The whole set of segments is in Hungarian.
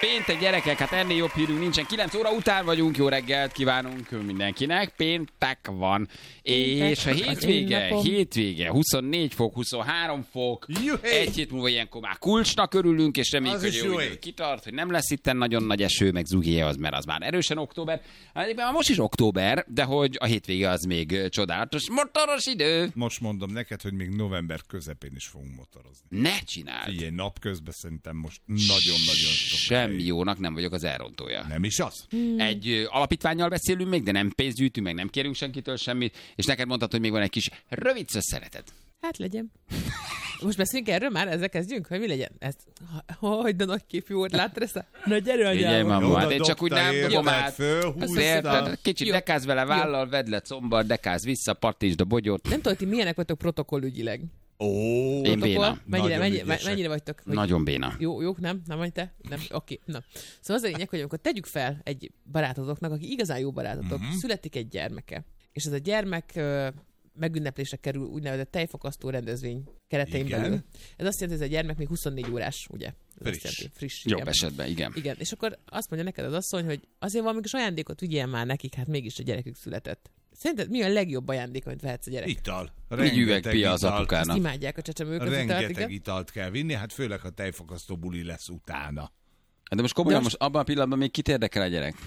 Péntek, gyerekek, hát ennél jobb hírünk nincsen. 9 óra után vagyunk, jó reggelt kívánunk mindenkinek. Péntek van. És a hétvége, 24 fok, 23 fok. Egy hét múlva ilyenkor már kulcsnak örülünk, és reméljük, hogy jó idő kitart, hogy nem lesz itten nagyon nagy eső, meg zuhije az, mert az már erősen október. Hát most is október, de hogy a hétvége az még csodálatos, motoros idő. Most mondom neked, hogy még november közepén is fogunk motorozni. Ne csináld! Ilyen napközben szerintem most nagyon-nagyon sok. Semmi jónak nem vagyok az elrontója. Nem is az? Egy alapítvánnyal beszélünk még, de nem pénzt gyűjtünk, meg nem kérünk senkitől semmit, és neked mondtad, hogy még van egy kis rövid szösszeneted. Hát legyen. Most beszéljünk erről már, ezzel kezdjünk, hogy mi legyen? Ez, hogy de nagy képű volt, láttad ezt a nagy erőanyámat? Hát én csak úgy nem dobom át. Kicsit dekáz vele vállal, vedd le combbal, dekáz vissza, pattintsd a bogyót. Nem tudod, ti milyenek vagytok protokollügyileg? Én béna. Mennyire vagytok? Nagyon béna. Jók, nem? Nem vagy te? Nem? Oké. Na. Szóval az a lényeg, hogy amikor tegyük fel egy barátotoknak, aki igazán jó barátotok, születik egy gyermeke, és ez a gyermek megünneplésre kerül úgynevezett tejfakasztó rendezvény keretein belül. Ez azt jelenti, hogy ez a gyermek még 24 órás, ugye? Friss. Jobb esetben, igen. Igen, és akkor azt mondja neked az asszony, hogy azért valami kis ajándékot vigyél már nekik, hát mégis a gyerekük született. Szerinted mi a legjobb ajándék, amit vehetsz a gyerek? Ital. Egy üvegpia az apukának. Azt imádják a csecsemők. Rengeteg italt kell vinni, hát főleg a tejfakasztó buli lesz utána. De most komolyan, most abban a pillanatban még kit érdekel a gyerek?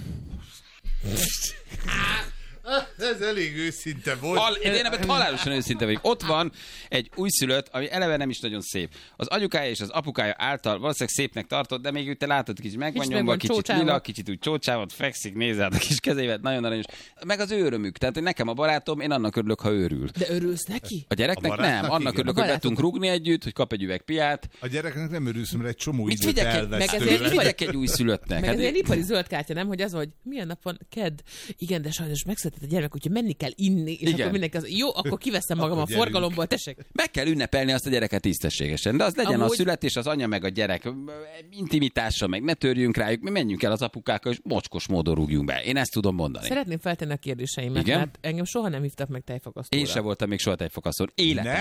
Ez elég őszinte volt. Én ebben halálosan őszinte vagyok. Ott van egy újszülött, ami eleve nem is nagyon szép. Az anyukája és az apukája által valószínűleg szépnek tartott, de még te látod, kicsit meg van nyomva, kicsit lila, kicsit úgy csócsával, fekszik, nézze át a kis kezével, nagyon aranyos. Meg az ő örömük. Tehát nekem a barátom, én annak örülök, ha őrül. De örülsz neki? A gyereknek nem. Annak örülök, hogy be tudunk rúgni együtt, hogy kap egy üveg piát. A gyereknek nem örülsz, mert egy csomó időt elvesz tőle. Mit vigyek egy újszülöttnek? Meg ez egy ipari zöld kártya, nem? Hogy az, hogy milyen napon kedd. Igen, de sajnos megszületett a gyermek, úgyhogy menni kell inni, és akkor mindenki az, jó, akkor kiveszem magam a forgalomból, tessék. Meg kell ünnepelni azt a gyereket tisztességesen, de az legyen a születés, az anya meg a gyerek intimitása, meg ne törjünk rájuk, mi menjünk el az apukákkal, és mocskos módon rúgjunk be. Én ezt tudom mondani. Szeretném feltenni a kérdéseimet, mert engem soha nem hívtak meg tejfakasztóra. Én sem voltam még soha tejfakasztón.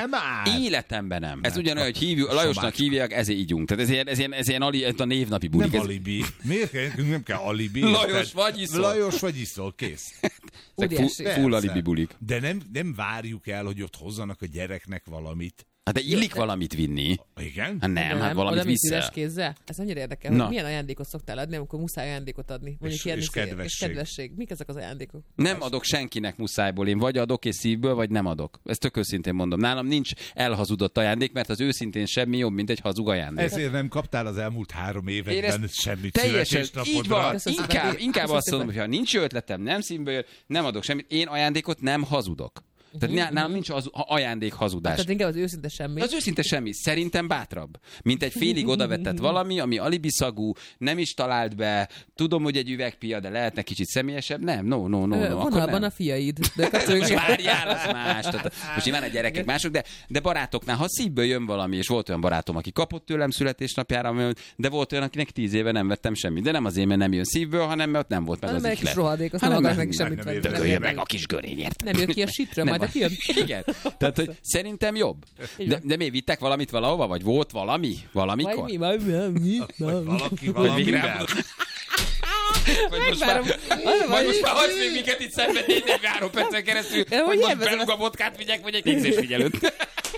Életemben nem. Ez ugyanolyan, hogy Lajosnak hívják, ezért ígyunk. Tehát ez ilyen a névnapi bulik. Nem alibi. Miért nem kell alibi? Lajos vagy iszol, kész. Full alibi bulik. De nem várjuk el, hogy ott hozzanak a gyereknek valamit. Hát de illik valamit vinni. Igen? Hát nem, hát valamit vissza. Üres kézzel? Ez annyira érdekel, hogy milyen ajándékot szoktál adni, amikor muszáj ajándékot adni. És kedvesség. Mik ezek az ajándékok? Nem adok senkinek muszájból. Én vagy adok és szívből, vagy nem adok. Ezt tök őszintén mondom. Nálam nincs elhazudott ajándék, mert az őszintén semmi jobb, mint egy hazug ajándék. Ezért nem kaptál az elmúlt 3 években semmit teljesen így van. Inkább azt mondom, hogy ha nincs ötletem, nem szívből jön, nem adok semmit. Én ajándékot nem hazudok. Tehát nálam nincs ajándék hazudás. Tehát inkább az őszinte semmi. Az őszinte semmi. Szerintem bátrabb. Mint egy félig odavetett valami, ami alibiszagú, nem is talált be, tudom, hogy egy üvegpia, de lehetne kicsit személyesebb. Nem, no. Vonalban a fiaid. Most várjál, az más. Tehát, most nyilván a gyerekek mások, de barátoknál, ha szívből jön valami, és volt olyan barátom, aki kapott tőlem születésnapjára, de volt olyan, akinek 10 éve nem vettem semmit. De nem azért, mert nem jön szívből, hanem mert nem volt meg az ihlet. Rohadék, azt nem akarsz meg semmit venni. Meg a kis görényért. Nem jött ki a sitről, majd a kijön. Igen. Tehát, hogy szerintem jobb. De miért vittek valamit valahova? Vagy volt valami? Valamikor? Vagy valaki. Vagy most már hagysz még minket itt szenvedni 4-3 percen keresztül, hogy most beluga vodkát vigyek, vagy egy végzésfigyelőt.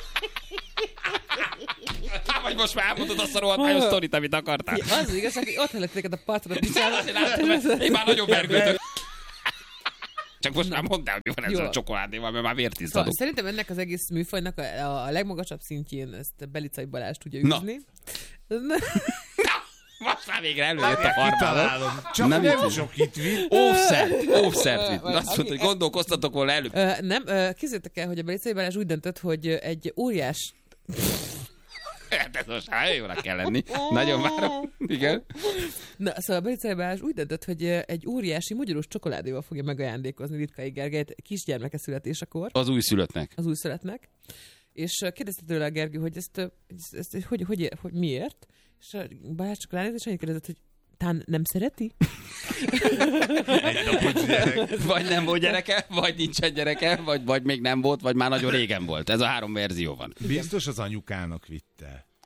Vagy most már elmondod azt a rohadt hajós sztorit, amit akartál. Az igaz, hogy ott hagyott téged a partra. Én már nagyon vergődök. Csak most már mondtál, hogy mi van ezzel a csokoládéval, mert már vért izzadok. Szerintem ennek az egész műfajnak a legmagasabb szintjén ezt Belicai Balázs tudja űzni. Na, most már végre előjött a farmával. Csak nem sok itt vitt. Óvszert vitt. Azt mondta, hogy gondolkoztatok volna előbb. Nem, képzeljétek el, hogy a Belicai Balázs úgy döntött, hogy egy óriás... Ez most már jónak kell lenni. Nagyon várom. Igen. Na, szóval a Belicai Balázs úgy döntött, hogy egy óriási magyaros csokoládéval fogja megajándékozni Ritkai Gergelyt kisgyermeke születésekor. Az újszülöttnek. Az újszülöttnek. És kérdezte tőle a Gergő, hogy ezt hogy miért? És a Balázs csak ránézett, és annyit kérdezett, hogy tán nem szereti? Egy napos gyerek. Vagy nem volt gyereke, vagy nincsen gyereke, vagy még nem volt, vagy már nagyon régen volt. Ez a 3 verzió van. Biztos az anyukának vitte.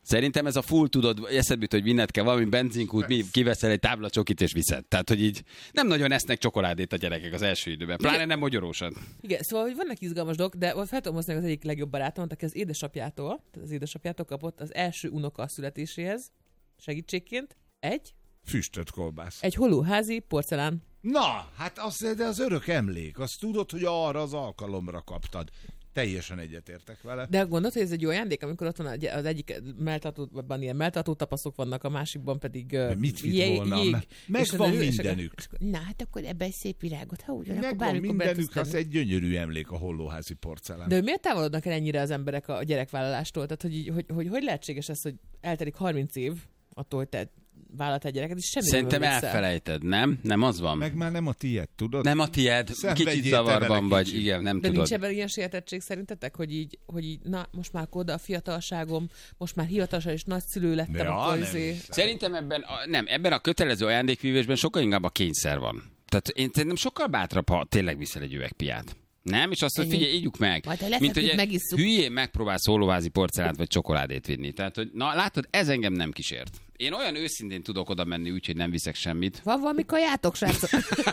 Szerintem ez a full, tudod, eszedbe jut, hogy vinned kell valami benzinkút, kiveszel egy tábla csokit és viszed. Tehát, hogy így nem nagyon esznek csokoládét a gyerekek az első időben. Pláne nem magyarósan. Igen, szóval, hogy vannak izgalmas dolgok, de fel tudom hozni az egyik legjobb barátom, aki az édesapjától kapott az első unoka születéséhez segítségként Füstöt kolbász. egy holóházi porcelán. Na, hát de az örök emlék. Azt tudod, hogy arra az alkalomra kaptad. Teljesen egyetértek vele. De gondolod, hogy ez egy jó ajándék, amikor ott van az egyik melltartóban ilyen melltartó tapaszok vannak, a másikban pedig mit vitt volna? Megvan mindenük. Na, hát akkor ebben egy szép virágot, ha úgy van, akkor Megvan bármikor mindenük, az egy gyönyörű emlék a hollóházi porcelán. De miért távolodnak el ennyire az emberek a gyerekvállalástól? Tehát, hogy lehetséges ez, hogy eltelik 30 év attól, hogy te vállalt egy gyereket, és semmi Szerintem nem emlékszel. elfelejted, nem? Nem az van? Meg már nem a tiéd, tudod? Nem a tiéd, kicsit zavarban vagy, igen, nem de tudod. nincs ebben ilyen sietettség szerintetek, hogy így, na, most már oda a fiatalságom, most már hivatalosan és nagyszülő lettem, Ja, akkor nem. Szerintem ebben a kötelező ajándékvívésben sokkal inkább a kényszer van. Tehát én szerintem sokkal bátrabb, ha tényleg viszel egy üvegpiát. Nem? És azt, hogy figyelj, ígyuk meg. Majd ha lefeküdt, megisszuk. Hülyén megpróbálsz hollóházi porcelánt vagy csokoládét vinni. Tehát, hogy na látod, ez engem nem kísért. Én olyan őszintén tudok oda menni, úgyhogy nem viszek semmit. Van valami kajátok, srácok?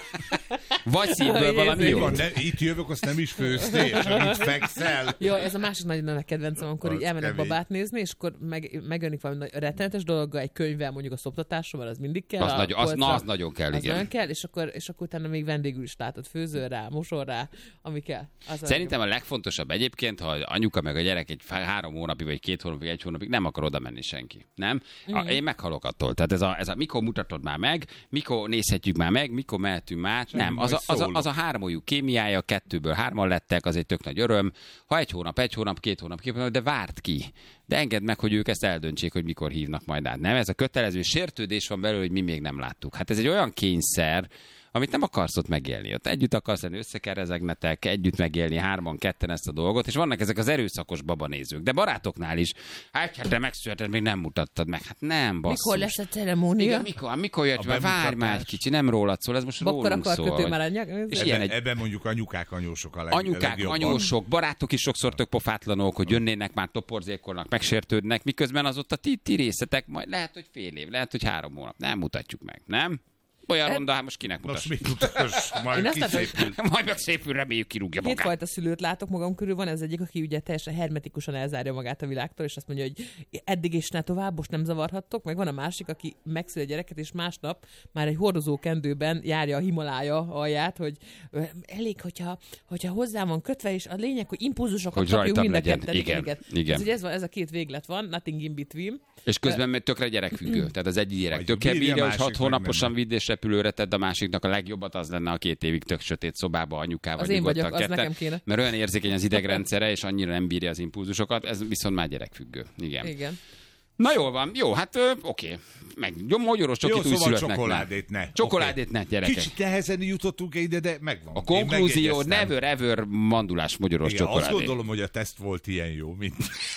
Vagy szívből valami jó. Itt jövök, azt nem is főztél, és amit fekszel. Jó, ez a másik nagyon nagy kedvencem, amikor így elmennek kemény. babát nézni, és akkor megjönnik valami rettenetes dologgal, egy könyvvel, mondjuk a szoptatásról, az mindig kell. Az nagyon kell, az igen. nagyon kell, és akkor utána még vendégül is látod, főzöl rá, mosol rá, ami kell. Szerintem a legfontosabb egyébként, ha anyuka meg a gyerek egy 3 hónapig, vagy 2 hónapig, 1 hónapig nem akar oda menni senki. Nem? Én meghalok attól. Tehát ez a mikor mutatod már meg, mikor nézhetjük már meg, mikor mehetünk már. Nem, az a 3 ójú kémiája, 2-ből 3-an lettek, az egy tök nagy öröm. Ha 1 hónap, 2 hónap, de várt ki. De engedd meg, hogy ők ezt eldöntsék, hogy mikor hívnak majd át. Nem, ez a kötelező sértődés van belőle, hogy mi még nem láttuk. Hát ez egy olyan kényszer, amit nem akarsz ott megélni. Ott együtt akarsz lenni, össze kell rezegnetek, együtt megélni 3-an, 2-en ezt a dolgot, és vannak ezek az erőszakos babanézők. De barátoknál is, hát te megszületed, még nem mutattad meg. Hát nem, basszus. Mikor lesz a ceremónia? Igen, mikor jött? Várj már egy kicsi, nem rólad szól, ez most rólunk szól. És ebben mondjuk anyukák, anyósok a anyukák, anyósok, barátok is sokszor tök pofátlanok, hogy jönnének, már toporzékolnak, megsértődnek, miközben az ott a ti részetek, majd lehet, hogy fél év, lehet, hogy 3 hónap. Nem mutatjuk meg, nem? Olyan ronda, hát most kinek mutass? Most mit mutass? Majd kiszépül. Majd meg szépül, reméljük kirúgja magát. Kétfajta szülőt látok magam körül, van ez egyik, aki ugye teljesen hermetikusan elzárja magát a világtól, és azt mondja, hogy eddig és ne tovább, most nem zavarhattok, meg van a másik, aki megszül a gyereket, és másnap már egy hordozó kendőben járja a Himalája alját, hogy elég, hogyha hozzá van kötve, és a lényeg, hogy impulzusokat kapjuk mind a ketten. Igen. Ez a két véglet van, nothing in between. És közben tökre gyerekfüggő. Tehát az egyik gyerek tökre bírja, hogy 6 hónaposan vidd és repülőre tedd, a másiknak a legjobbat az lenne a 2 évig tök sötét szobába anyukával. Az én vagyok, az nekem kéne. Mert olyan érzékeny az idegrendszere, és annyira nem bírja az impulzusokat, ez viszont már gyerekfüggő. Igen. Na jól van, jó, hát oké. Meg magyaros csokit újszülöttnek. Csokoládét ne. Csokoládét ne, gyerekek. Kicsit nehezen jutottunk ide, de megvan. A konklúzió, never ever mandulás magyaros csokoládé. Azt gondolom, hogy a teszt volt ilyen jó, mint...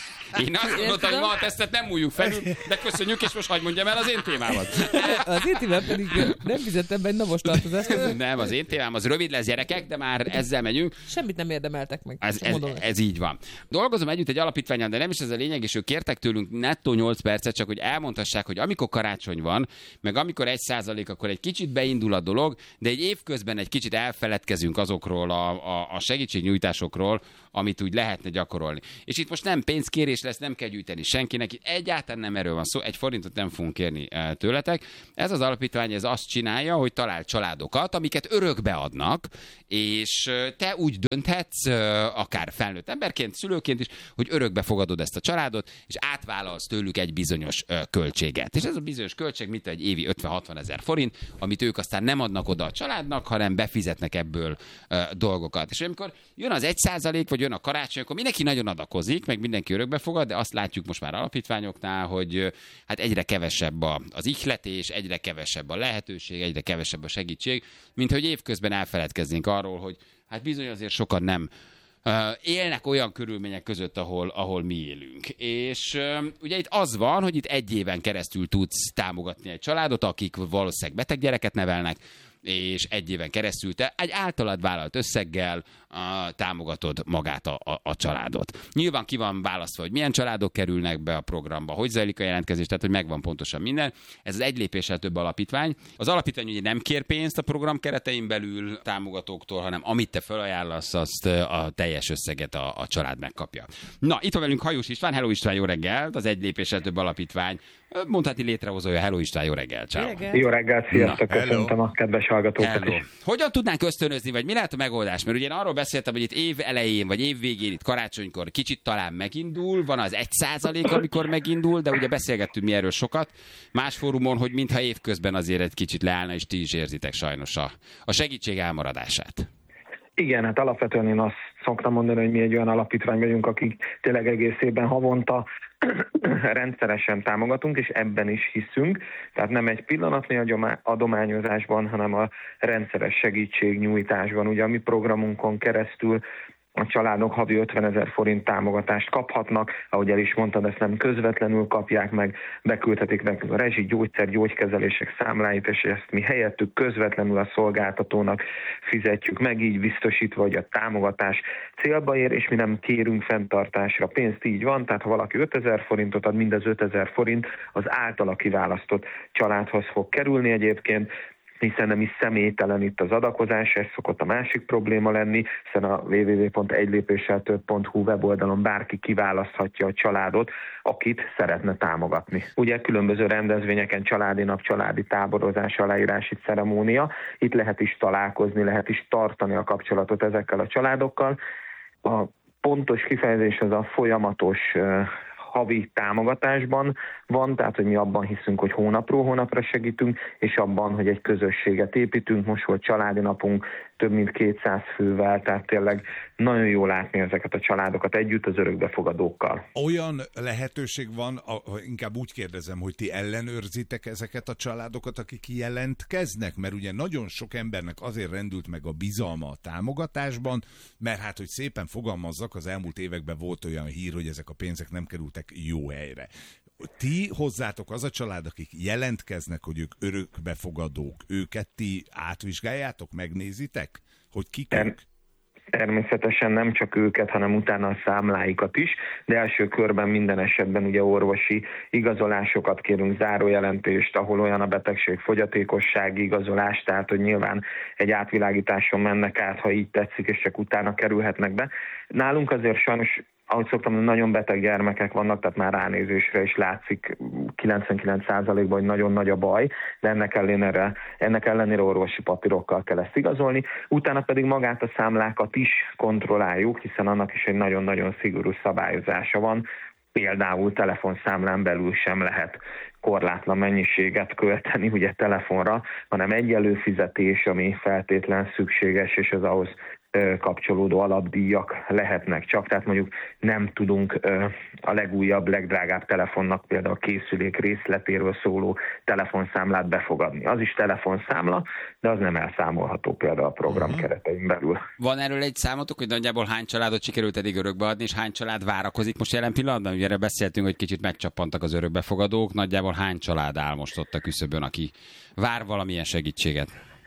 Én azt gondoltam, hogy ma a tesztet nem múljuk felül, de köszönjük, és most hagyd mondjam el az én témámat. Az én témám pedig nem fizettem be egy napos tartozást. Nem, az én témám az rövid lesz, gyerekek, de már ezzel megyünk. Semmit nem érdemeltek meg. Ez így van. Dolgozom együtt egy alapítványon, de nem is ez a lényeg, és ők kértek tőlünk nettó 8 percet, csak hogy elmondhassák, hogy amikor karácsony van, meg amikor 1%, akkor egy kicsit beindul a dolog, de egy évközben egy kicsit elfeledkezünk azokról a segítségnyújtásokról, amit úgy lehetne gyakorolni. És itt most nem pénzkérés lesz, nem kell gyűjteni senkinek, itt egyáltalán nem erről van szó, 1 forintot nem fogunk kérni tőletek. Ez az alapítvány ez azt csinálja, hogy talál családokat, amiket örökbe adnak, és te úgy dönthetsz, akár felnőtt emberként, szülőként is, hogy örökbe fogadod ezt a családot, és átvállalsz tőlük egy bizonyos költséget. És ez a bizonyos költség, mint egy évi 50-60 ezer forint, amit ők aztán nem adnak oda a családnak, hanem befizetnek ebből dolgokat. És amikor jön az 1%, vagy jön a karácsony, akkor mindenki nagyon adakozik, meg mindenki örökbe fogad, de azt látjuk most már alapítványoknál, hogy hát egyre kevesebb az ihletés, egyre kevesebb a lehetőség, egyre kevesebb a segítség, mint hogy évközben elfeledkeznénk arról, hogy hát bizony azért sokan nem élnek olyan körülmények között, ahol mi élünk. És ugye itt az van, hogy itt 1 éven keresztül tudsz támogatni egy családot, akik valószínűleg beteg gyereket nevelnek, és egy éven keresztül te egy általad vállalt összeggel támogatod magát a családot. Nyilván ki van választva, hogy milyen családok kerülnek be a programba, hogy zajlik a jelentkezés, tehát hogy megvan pontosan minden. Ez az egy lépéssel több alapítvány. Az alapítvány ugye nem kér pénzt a program keretein belül támogatóktól, hanem amit te felajánlasz, azt a teljes összeget a család megkapja. Na, itt van velünk Hajós István. Hello István, jó reggelt! Az egy lépéssel több alapítvány mondhatni létrehozója. Hello István, jó reggelt! Ciao. Jó reggelt, sziasztok, köszöntöm a kedves hallgatókat is. Hogyan tudnánk ösztönözni, vagy mi lehet a megoldás? Mert ugye én arról beszéltem, hogy itt év elején, vagy év végén, itt karácsonykor kicsit talán megindul, van az 1%, amikor megindul, de ugye beszélgettünk mi erről sokat más fórumon, hogy mintha évközben azért egy kicsit leállna, és ti is érzitek sajnos a segítség elmaradását. Igen, hát alapvetően én azt szoktam mondani, hogy mi egy olyan alapítvány vagyunk, akik tényleg egész évben havonta rendszeresen támogatunk, és ebben is hiszünk. Tehát nem egy pillanatnyi adományozásban, hanem a rendszeres segítségnyújtásban. Ugye a mi programunkon keresztül a családok havi 50 000 forint támogatást kaphatnak, ahogy el is mondtad, ezt nem közvetlenül kapják meg, beküldhetik nekünk a rezsi, gyógyszer, gyógykezelések számláit, és ezt mi helyettük közvetlenül a szolgáltatónak fizetjük meg, így biztosítva, hogy a támogatás célba ér, és mi nem kérünk fenntartásra pénzt, így van, tehát ha valaki 5 000 forintot ad, mindez 5 000 forint az általa kiválasztott családhoz fog kerülni egyébként, hiszen nem is személytelen itt az adakozás, ez szokott a másik probléma lenni, hiszen a www.egylépésseltöbb.hu weboldalon bárki kiválaszthatja a családot, akit szeretne támogatni. Ugye különböző rendezvényeken családi nap, családi táborozás, aláírási ceremónia, itt lehet is találkozni, lehet is tartani a kapcsolatot ezekkel a családokkal. A pontos kifejezés az a folyamatos havi támogatásban van, tehát hogy mi abban hiszünk, hogy hónapról hónapra segítünk, és abban, hogy egy közösséget építünk. Most volt családi napunk több mint 200 fővel, tehát tényleg nagyon jó látni ezeket a családokat együtt az örökbefogadókkal. Olyan lehetőség van, inkább úgy kérdezem, hogy ti ellenőrzitek ezeket a családokat, akik jelentkeznek, mert ugye nagyon sok embernek azért rendült meg a bizalma a támogatásban, mert hát, hogy szépen fogalmazzak, az elmúlt években volt olyan hír, hogy ezek a pénzek nem kerültek jó helyre. Ti hozzátok az a család, akik jelentkeznek, hogy ők örökbefogadók, őket ti átvizsgáljátok, megnézitek, hogy kik ők? Természetesen nem csak őket, hanem utána a számláikat is, de első körben minden esetben ugye orvosi igazolásokat kérünk, zárójelentést, ahol olyan a betegség, fogyatékossági igazolás, tehát hogy nyilván egy átvilágításon mennek át, ha így tetszik, és csak utána kerülhetnek be. Nálunk azért sajnos, ahogy szoktam, nagyon beteg gyermekek vannak, tehát már ránézésre is látszik 99%-ban, hogy nagyon nagy a baj, de ennek ellenére orvosi papírokkal kell ezt igazolni. Utána pedig magát a számlákat is kontrolláljuk, hiszen annak is egy nagyon-nagyon szigorú szabályozása van. Például telefonszámlán belül sem lehet korlátlan mennyiséget költeni ugye telefonra, hanem egy előfizetés, ami feltétlen szükséges, és az ahhoz kapcsolódó alapdíjak lehetnek csak, tehát mondjuk nem tudunk a legújabb, legdrágább telefonnak például a készülék részletéről szóló telefonszámlát befogadni. Az is telefonszámla, de az nem elszámolható például a program keretein belül. Van erről egy számotok, hogy nagyjából hány családot sikerült eddig örökbeadni, és hány család várakozik most jelen pillanatban? Ugye erre beszéltünk, hogy kicsit megcsappantak az örökbefogadók, nagyjából hány család áll most ott a küszöbön, aki vár valamilyen segítséget?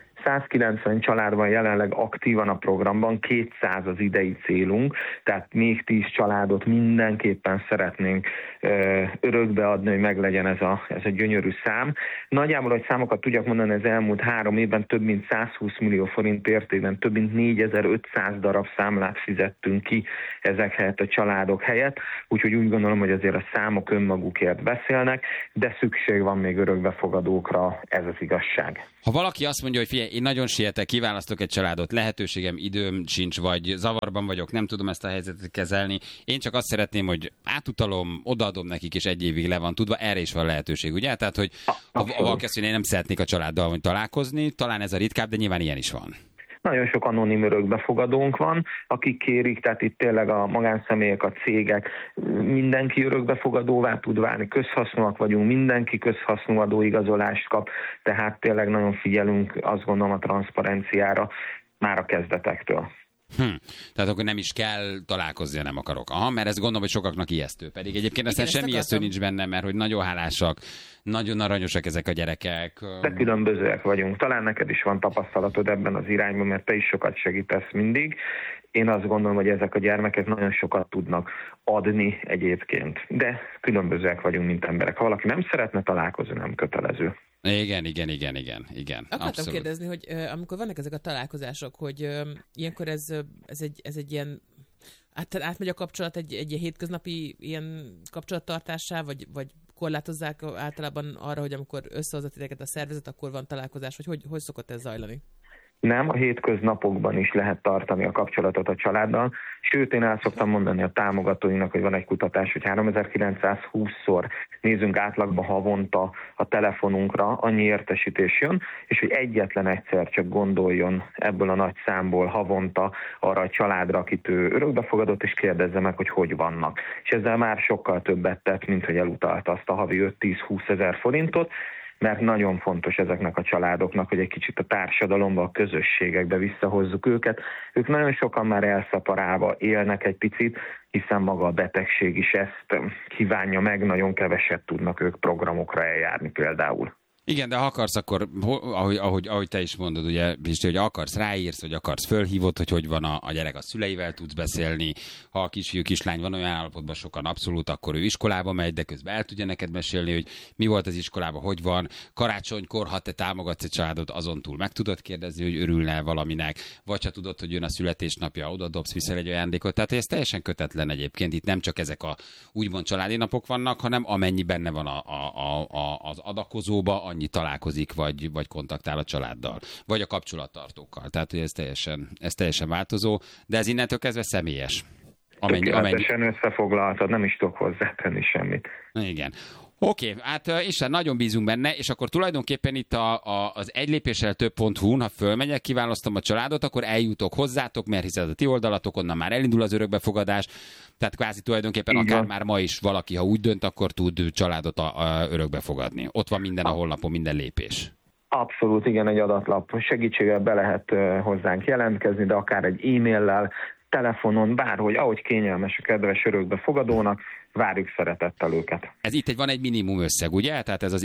190 család van jelenleg aktívan a programban, 200 az idei célunk, tehát még 10 családot mindenképpen szeretnénk örökbeadni, hogy meglegyen ez a gyönyörű szám. Nagyjából, hogy számokat tudjak mondani, az elmúlt 3 évben több mint 120 millió forint értékben, több mint 4500 darab számlát fizettünk ki ezek helyett a családok helyett, úgyhogy úgy gondolom, hogy azért a számok önmagukért beszélnek, de szükség van még örökbefogadókra, ez az igazság. Ha valaki azt mondja, hogy figyelj, én nagyon sietek, kiválasztok egy családot, lehetőségem, időm sincs, vagy zavarban vagyok, nem tudom ezt a helyzetet kezelni, én csak azt szeretném, hogy átutalom, odaadom nekik, és egy évig le van tudva, erre is van lehetőség, ugye? Tehát, hogy ha valaki azt mondja, én nem szeretnék a családdal találkozni, talán ez a ritkább, de nyilván ilyen is van. Nagyon sok anonim örökbefogadónk van, akik kérik, tehát itt tényleg a magánszemélyek, a cégek, mindenki örökbefogadóvá tud válni, közhasznúak vagyunk, mindenki közhasznú adóigazolást kap, tehát tényleg nagyon figyelünk, azt gondolom, a transzparenciára már a kezdetektől. Tehát akkor nem is kell találkozni, nem akarok. Aha, mert ezt gondolom, hogy sokaknak ijesztő. Pedig egyébként aztán semmi ijesztő nincs benne, mert hogy nagyon hálásak, nagyon aranyosak ezek a gyerekek. De különbözőek vagyunk. Talán neked is van tapasztalatod ebben az irányban, mert te is sokat segítesz mindig. Én azt gondolom, hogy ezek a gyermekek nagyon sokat tudnak adni egyébként. De különbözőek vagyunk, mint emberek. Ha valaki nem szeretne találkozni, nem kötelező. Igen. Akartam kérdezni, hogy amikor vannak ezek a találkozások, hogy ilyenkor ez egy ilyen átmegy a kapcsolat egy ilyen hétköznapi ilyen kapcsolattartássá, vagy korlátozzák általában arra, hogy amikor összehozott titeket a szervezet, akkor van találkozás, hogy szokott ez zajlani? Nem, a hétköznapokban is lehet tartani a kapcsolatot a családdal. Sőt, én el szoktam mondani a támogatóinak, hogy van egy kutatás, hogy 3920-szor nézünk átlagban havonta a telefonunkra, annyi értesítés jön, és hogy egyetlen egyszer csak gondoljon ebből a nagy számból havonta arra a családra, akit ő örökbefogadott, és kérdezze meg, hogy vannak. És ezzel már sokkal többet tett, mint hogy elutalta azt a havi 5-10-20 ezer forintot, mert nagyon fontos ezeknek a családoknak, hogy egy kicsit a társadalomba, a közösségekbe visszahozzuk őket. Ők nagyon sokan már elszaparálva élnek egy picit, hiszen maga a betegség is ezt kívánja meg, nagyon keveset tudnak ők programokra eljárni például. Igen, de ha akarsz, akkor, ahogy te is mondod, ugye, Pisti, hogy akarsz, ráírsz, vagy akarsz, fölhívod, hogy van a gyerek, a szüleivel tudsz beszélni. Ha a kisfiú, kislány van olyan állapotban, sokan abszolút, akkor ő iskolába megy, de közben el tudja neked mesélni, hogy mi volt az iskolában, hogy van. Karácsonykor, ha te támogatsz egy családot, azon túl meg tudod kérdezni, hogy örülne valaminek, vagy ha tudod, hogy jön a születésnapja, oda dobsz, viszel egy ajándékot. Tehát ez teljesen kötetlen egyébként. Itt nem csak ezek a úgymond családi napok vannak, hanem amennyi benne van az adakozóba, annyi találkozik, vagy kontaktál a családdal, vagy a kapcsolattartókkal. Tehát, hogy ez teljesen változó, de ez innentől kezdve személyes. Tökéletesen összefoglaltad, nem is tudok hozzátenni semmit. Igen. Oké, hát Isten, nagyon bízunk benne, és akkor tulajdonképpen itt az egylépésseltöbb.hu-n, ha fölmegyek, kiválasztom a családot, akkor eljutok hozzátok, mert hiszen a ti oldalatok, onnan már elindul az örökbefogadás, tehát kvázi tulajdonképpen akár már ma is valaki, ha úgy dönt, akkor tud családot örökbefogadni. Ott van minden a honlapon, minden lépés. Abszolút, igen, egy adatlap segítségével be lehet hozzánk jelentkezni, de akár egy e-maillel, telefonon, bárhogy, ahogy kényelmes a kedves örökbefogadónak, várjuk szeretettel őket. Ez itt van egy minimum összeg, ugye? Tehát ez az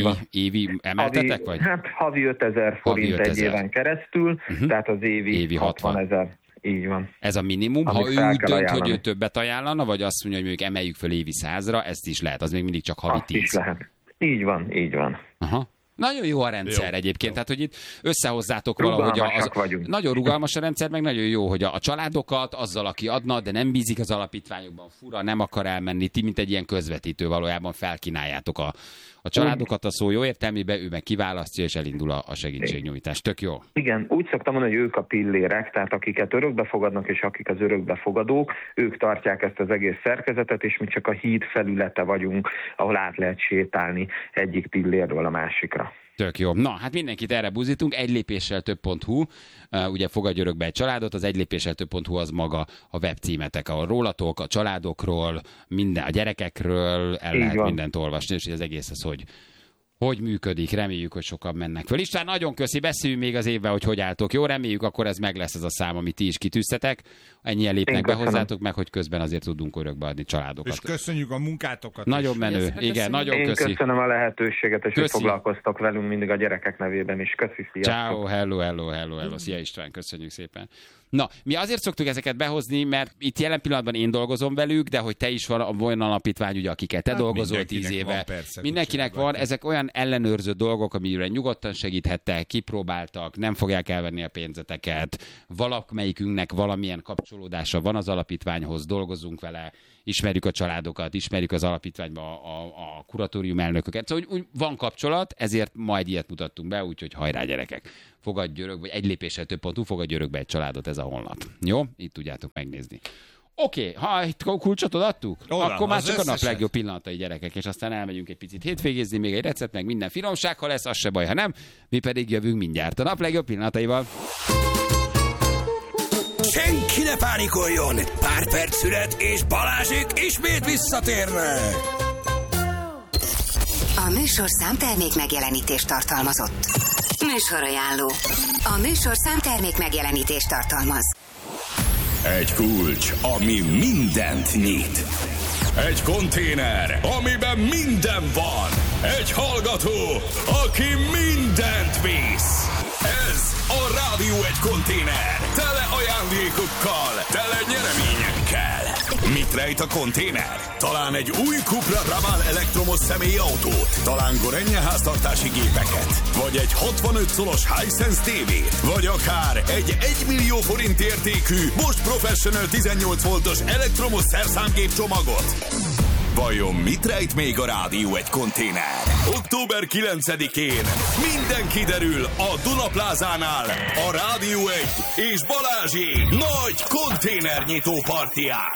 évi emeltetek? Vagy? Hát havi 5000 forint egy éven keresztül, tehát az évi 60 000. Így van. Ez a minimum. Ha ő úgy dönt, hogy ő többet ajánlana, vagy azt mondja, hogy mondjuk emeljük föl évi 100-ra, ezt is lehet, az még mindig csak havi 10. Azt is lehet. Így van. Aha. Nagyon jó a rendszer egyébként, tehát hogy itt összehozzátok valahogy. Nagyon rugalmas a rendszer, meg nagyon jó, hogy a családokat azzal, aki adna, de nem bízik az alapítványokban, fura, nem akar elmenni, ti mint egy ilyen közvetítő valójában felkínáljátok a családokat a szó jó értelmében, ő meg kiválasztja, és elindul a segítségnyújtás. Tök jó. Igen, úgy szoktam mondani, hogy ők a pillérek, tehát akiket örökbefogadnak, és akik az örökbefogadók, ők tartják ezt az egész szerkezetet, és mi csak a híd felülete vagyunk, ahol át lehet sétálni egyik pillérről a másikra. Tök jó. Na, hát mindenkit erre buzítunk. Egylépésseltöbb.hu, ugye fogadj örökbe egy családot, az egylépésseltöbb.hu az maga a webcímetek, ahol rólatok, a családokról, a gyerekekről lehet mindent olvasni, és az egész az, hogy működik. Reméljük, hogy sokan mennek föl. István, nagyon köszi, beszéljünk még az évben, hogy álltok. Jó, reméljük, akkor ez meg lesz ez a szám, amit ti is kitűztetek. Ennyien lépnek be hozzátok, meg hogy közben azért tudunk örökbeadni családokat. És köszönjük a munkátokat. Nagyon menő. Igen, nagyon köszi. Én köszönöm a lehetőséget, és hogy foglalkoztok velünk mindig a gyerekek nevében is. Köszi, sziasztok. Ciao, hello. Szia István, köszönjük szépen. Na, mi azért szoktuk ezeket behozni, mert itt jelen pillanatban én dolgozom velük, de hogy te is van olyan alapítvány, ugye, akiket te dolgozol 10 éve. Mindenkinek van, ezek olyan ellenőrző dolgok, amire nyugodtan segíthettek, kipróbáltak, nem fogják elvenni a pénzeteket, valamelyikünknek valamilyen kapcsolódása van az alapítványhoz, dolgozunk vele, ismerjük a családokat, ismerjük az alapítványban a kuratórium elnököket. Szóval úgy van kapcsolat, ezért majd ilyet mutattunk be, úgyhogy hajrá gyerekek. Fogadj örökbe, vagy egylépésseltöbb.hu, fogadj örökbe egy családot, ez a honlap. Jó? Itt tudjátok megnézni. Oké, ha itt kulcsot adtuk, akkor már csak a nap legjobb pillanatai, gyerekek, és aztán elmegyünk egy picit hétvégézni, még egy recept, meg minden finomság, ha lesz, az se baj, ha nem, mi pedig jövünk mindjárt a nap legjobb pillanataival. Senki ne pánikoljon! Pár perc szület, és Balázsék ismét visszatérnek! A műsor számtermék megjelenítést tartalmazott. Műsorajánló. A műsor számtermék megjelenítést tartalmaz. Egy kulcs, ami mindent nyit. Egy konténer, amiben minden van. Egy hallgató, aki mindent visz. Ez a Rádió Egy konténer. Tele ajándékokkal, tele nyereményekkel. Mit rejt a konténer? Talán egy új Cupra Raval elektromos személyautót, talán Gorenje háztartási gépeket, vagy egy 65 szolos Hisense tévét, vagy akár egy 1 millió forint értékű Bosch Professional 18 voltos elektromos szerszámgép csomagot. Vajon mit rejt még a Rádió Egy konténer? Október 9-én minden kiderül a Duna Plázánál a Rádió Egy és Balázsék nagy konténernyitó partiján.